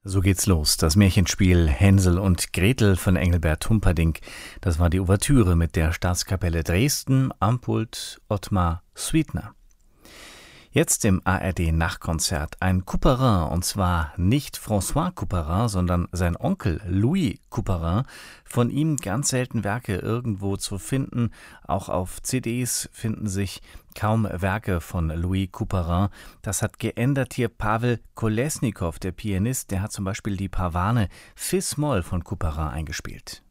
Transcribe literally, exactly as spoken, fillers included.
So geht's los. Das Märchenspiel Hänsel und Gretel von Engelbert Humperdinck. Das war die Ouvertüre mit der Staatskapelle Dresden am Pult Ottmar Sweetner. Jetzt im A R D-Nachtkonzert ein Couperin, und zwar nicht François Couperin, sondern sein Onkel Louis Couperin. Von ihm ganz selten Werke irgendwo zu finden. Auch auf C Ds finden sich kaum Werke von Louis Couperin. Das hat geändert hier Pawel Kolesnikow, der Pianist. Der hat zum Beispiel die Pavane Fis-Moll von Couperin eingespielt.